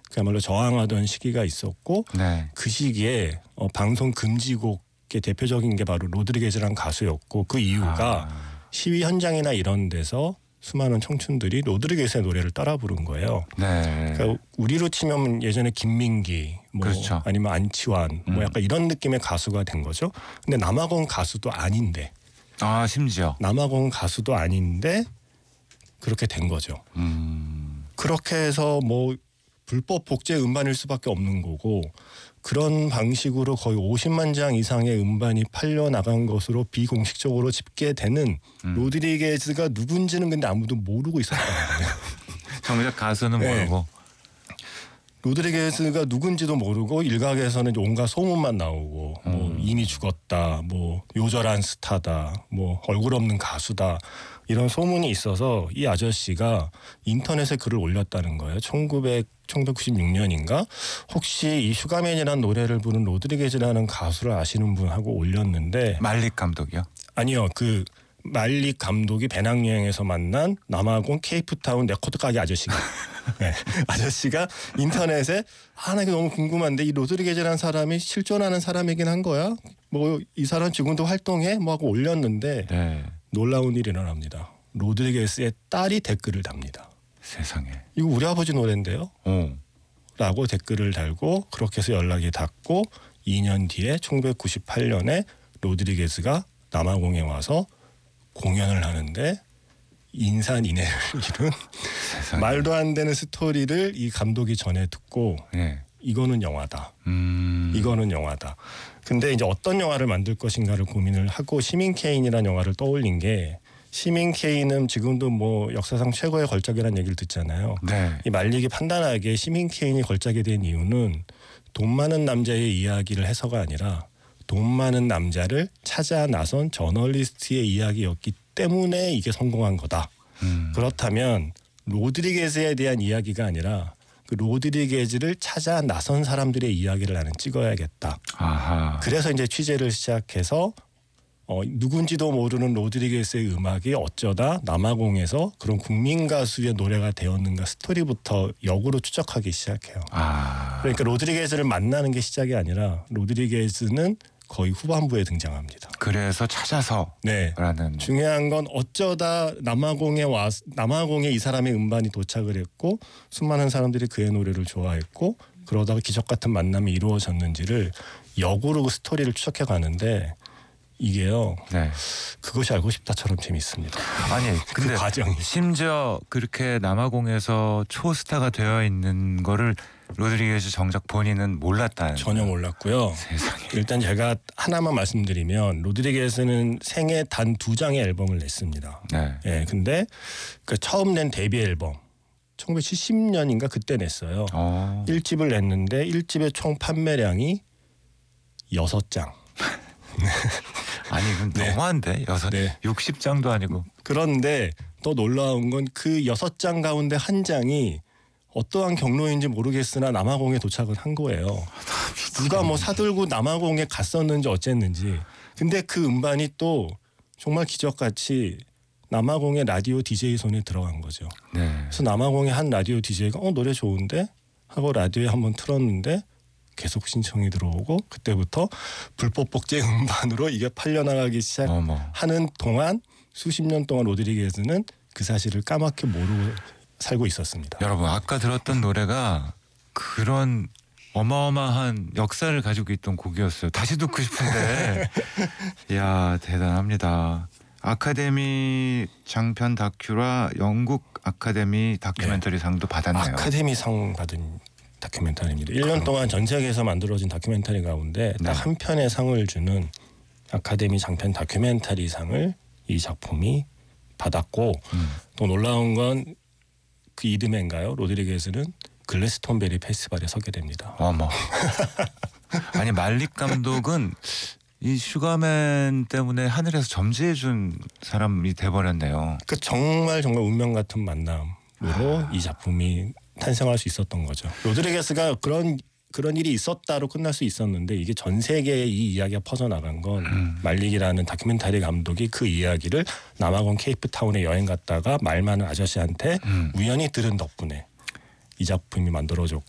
그야말로 저항하던 시기가 있었고 네. 그 시기에 방송 금지곡의 대표적인 게 바로 로드리게즈라는 가수였고 그 이유가 시위 현장이나 이런 데서 수많은 청춘들이 로드리게즈의 노래를 따라 부른 거예요. 네. 그러니까 우리로 치면 예전에 김민기, 뭐 그렇죠. 아니면 안치환, 뭐 약간 이런 느낌의 가수가 된 거죠. 근데 남아공 가수도 아닌데, 심지어 남아공 가수도 아닌데 그렇게 된 거죠. 그렇게 해서 뭐 불법 복제 음반일 수밖에 없는 거고 그런 방식으로 거의 50만 장 이상의 음반이 팔려 나간 것으로 비공식적으로 집계되는 로드리게즈가 누군지는 근데 아무도 모르고 있었다는 거예요. 정작 가수는 네. 모르고. 로드리게즈가 누군지도 모르고 일각에서는 온갖 소문만 나오고 뭐 이미 죽었다, 뭐 요절한 스타다, 뭐 얼굴 없는 가수다 이런 소문이 있어서 이 아저씨가 인터넷에 글을 올렸다는 거예요. 1996년인가 혹시 이 슈가맨이라는 노래를 부른 로드리게즈라는 가수를 아시는 분 하고 올렸는데 말릭 감독이요? 아니요. 그 말릭 감독이 배낭여행에서 만난 남아공 케이프타운 레코드 가게 아저씨가 네, 아저씨가 인터넷에 나 이거 너무 궁금한데 이 로드리게즈라는 사람이 실존하는 사람이긴 한 거야? 뭐 이 사람 지금도 활동해? 뭐 하고 올렸는데 네. 놀라운 일이 일어납니다. 로드리게즈의 딸이 댓글을 답니다. 세상에. 이거 우리 아버지 노래인데요? 오. 라고 댓글을 달고 그렇게 해서 연락이 닿고 2년 뒤에 1998년에 로드리게즈가 남아공에 와서 공연을 하는데 인산인해를 이룬 세상에. 말도 안 되는 스토리를 이 감독이 전해 듣고 네. 이거는 영화다. 이거는 영화다. 근데 이제 어떤 영화를 만들 것인가를 고민을 하고 시민 케인이라는 영화를 떠올린 게 시민 케인은 지금도 뭐 역사상 최고의 걸작이라는 얘기를 듣잖아요. 네. 이 말릭이 판단하기에 시민 케인이 걸작이 된 이유는 돈 많은 남자의 이야기를 해서가 아니라 돈 많은 남자를 찾아 나선 저널리스트의 이야기였기 때문에 이게 성공한 거다. 그렇다면 로드리게즈에 대한 이야기가 아니라 그 로드리게즈를 찾아 나선 사람들의 이야기를 나는 찍어야겠다. 아하. 그래서 이제 취재를 시작해서 누군지도 모르는 로드리게즈의 음악이 어쩌다 남아공에서 그런 국민 가수의 노래가 되었는가 스토리부터 역으로 추적하기 시작해요. 그러니까 로드리게즈를 만나는 게 시작이 아니라 로드리게즈는 거의 후반부에 등장합니다. 그래서 찾아서 네. 라는. 중요한 건 어쩌다 남아공에 이 사람의 음반이 도착을 했고 수많은 사람들이 그의 노래를 좋아했고 그러다가 기적 같은 만남이 이루어졌는지를 역으로 그 스토리를 추적해 가는데 이게요. 네. 그것이 알고 싶다처럼 재밌습니다. 아니 근데 그 과정이. 심지어 그렇게 남아공에서 초스타가 되어 있는 거를 로드리게즈 정작 본인은 몰랐다는. 전혀 몰랐고요. 세상에. 일단 제가 하나만 말씀드리면 로드리게즈는 생애 단 2장의 앨범을 냈습니다. 네. 예, 근데 그 처음 낸 데뷔 앨범 1970년인가 그때 냈어요. 1집을 냈는데 1집의 총 판매량이 6장. 아니 그건 네. 너무한데 6, 네. 60장도 아니고. 그런데 더 놀라운 건 그 6장 가운데 한 장이 어떠한 경로인지 모르겠으나 남아공에 도착을 한 거예요. 누가 뭐 사들고 남아공에 갔었는지 어쨌는지. 근데 그 음반이 또 정말 기적같이 남아공의 라디오 DJ 손에 들어간 거죠. 네. 그래서 남아공의 한 라디오 DJ가 노래 좋은데 하고 라디오에 한번 틀었는데 계속 신청이 들어오고 그때부터 불법 복제 음반으로 이게 팔려나가기 시작하는 동안 수십 년 동안 로드리게즈는 그 사실을 까맣게 모르고 살고 있었습니다. 여러분 아까 들었던 노래가 그런 어마어마한 역사를 가지고 있던 곡이었어요. 다시 듣고 싶은데. 이야 대단합니다. 아카데미 장편 다큐라 영국 아카데미 다큐멘터리 상도 받았네요. 아카데미 상 받은 다큐멘터리입니다. 1년 동안 전 세계에서 만들어진 다큐멘터리 가운데 딱 한 편의 상을 주는 아카데미 장편 다큐멘터리 상을 이 작품이 받았고 또 놀라운 건 그 이듬해인가요? 로드리게즈는 글래스톤베리 페스티벌에 서게 됩니다. 어머. 아니 말릭 감독은 이 슈가맨 때문에 하늘에서 점지해준 사람이 돼버렸네요. 그 정말 운명 같은 만남으로 이 작품이 탄생할 수 있었던 거죠. 로드리게스가 그런 일이 있었다로 끝날 수 있었는데 이게 전 세계에 이 이야기가 퍼져나간 건 말릭이라는 다큐멘터리 감독이 그 이야기를 남아공 케이프타운에 여행 갔다가 말 많은 아저씨한테 우연히 들은 덕분에 이 작품이 만들어졌고